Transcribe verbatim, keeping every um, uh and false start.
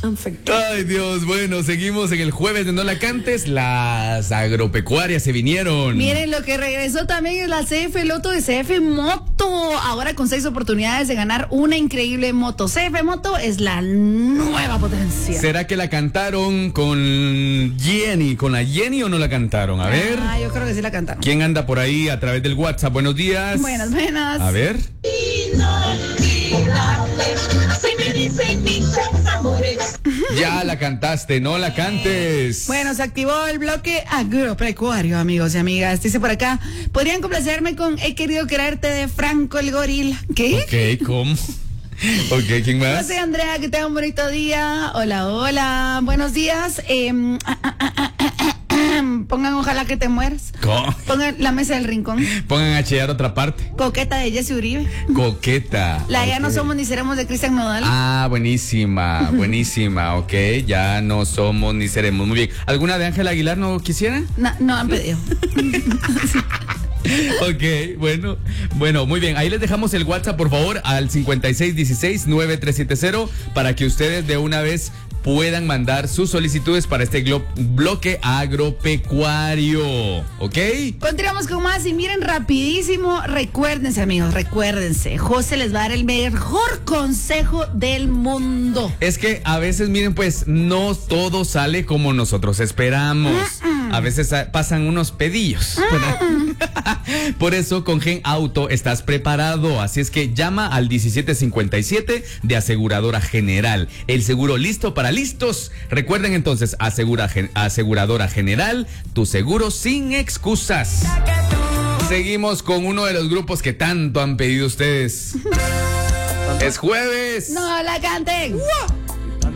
Ay, Dios, bueno, seguimos en el jueves de No La Cantes. Las agropecuarias se vinieron. Miren, lo que regresó también es la C F Loto de C F Moto. Ahora con seis oportunidades de ganar una increíble moto. C F Moto es la nueva potencia. ¿Será que la cantaron con Jenny? ¿Con la Jenny o no la cantaron? A ver. Ah, yo creo que sí la cantaron. ¿Quién anda por ahí a través del WhatsApp? Buenos días. Buenas, buenas. A ver. Ya la cantaste, no la cantes. Bueno, se activó el bloque agropecuario, amigos y amigas. Dice por acá, ¿podrían complacerme con He querido quererte de Franco el Gorila? ¿Qué? Ok, ¿cómo? Ok, ¿quién más? José Andrea, que tenga un bonito día. Hola, hola. Buenos días. Eh, ah, ah, ah, ah, ah, pongan Ojalá que te mueras. ¿Cómo? Pongan La Mesa del Rincón. Pongan a chillar otra parte. Coqueta de Jesse Uribe. Coqueta. La Ya okay. no somos ni seremos de Cristian Nodal. Ah, buenísima, buenísima, ok. Ya no somos ni seremos. Muy bien. ¿Alguna de Ángela Aguilar no quisiera? No, no han pedido. Ok, bueno, bueno, muy bien. Ahí les dejamos el WhatsApp, por favor, al cincuenta y seis dieciséis noventa y tres setenta para que ustedes de una vez puedan mandar sus solicitudes para este glo- bloque agropecuario, ¿ok? Continuamos con más y miren rapidísimo, recuérdense amigos, recuérdense, José les va a dar el mejor consejo del mundo. Es que a veces, miren, pues no todo sale como nosotros esperamos. A veces a- pasan unos pedillos. Por eso con Gen Auto estás preparado. Así es que llama al diecisiete cincuenta y siete de Aseguradora General. El seguro listo para listos. Recuerden entonces, asegura, Aseguradora General, tu seguro sin excusas. Seguimos con uno de los grupos que tanto han pedido ustedes. Es jueves. No la canten.